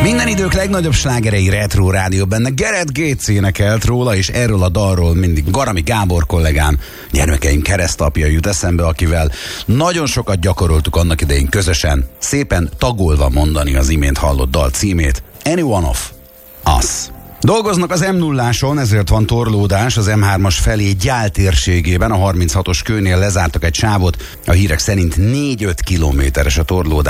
Minden idők legnagyobb slágerei Retro Rádió, benne Gareth Gates énekelt róla, és erről a dalról mindig Garami Gábor kollégám, gyermekeim keresztapja jut eszembe, akivel nagyon sokat gyakoroltuk annak idején közösen, szépen tagolva mondani az imént hallott dal címét, Any One of Us. Dolgoznak az M0-áson, ezért van torlódás az M3-as felé Gyál térségében, a 36-os kőnél lezártak egy sávot, a hírek szerint 4-5 kilométeres a torlódás.